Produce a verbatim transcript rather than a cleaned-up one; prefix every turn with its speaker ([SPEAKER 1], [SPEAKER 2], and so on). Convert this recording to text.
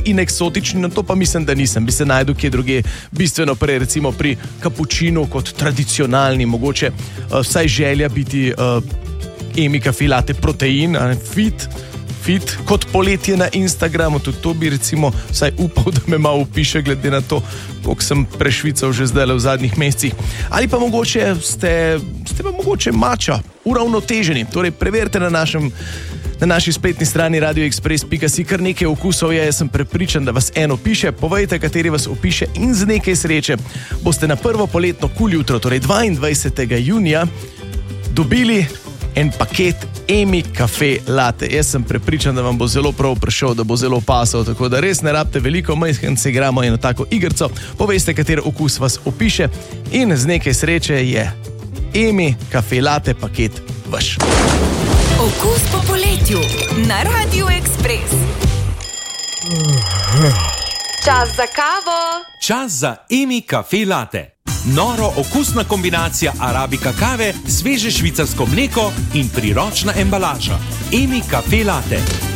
[SPEAKER 1] in eksotični, na to pa mislim, da nisem. Bi se najdel kje druge, bistveno prej, recimo pri kapučinu kot tradicionalni, mogoče uh, vsaj želja biti uh, Emi Cafe Latte protein, fit, fit, kot poletje na Instagramu, tudi to bi recimo vsaj upal, da me malo upiše, glede na to, koliko sem prešvical že zdaj v zadnjih mesecih. Ali pa mogoče ste, ste pa mogoče mača, uravnoteženi, torej preverite na našem Na naši spletni strani radio express pika si, kar nekaj okusov je, jaz sem prepričan, da vas eno piše, povejte, kateri vas opiše in z nekaj sreče boste na prvo poletno kul jutro, torej dvaindvajsetega junija, dobili en paket Emi Cafe Latte. Jaz sem prepričan, da vam bo zelo prav prišel, da bo zelo pasal, tako da res ne rabite veliko, majhen se igramo eno tako igrco, povejte, kateri okus vas opiše in z nekaj sreče je Emi Cafe Latte paket vaš.
[SPEAKER 2] Okus po poletju na Radio Express. Čas za kavo.
[SPEAKER 3] Čas za Emi Cafe Latte. Noro okusna kombinacija arabika kave, sveže švicarsko mleko in priročna embalaža. Emi Cafe Latte.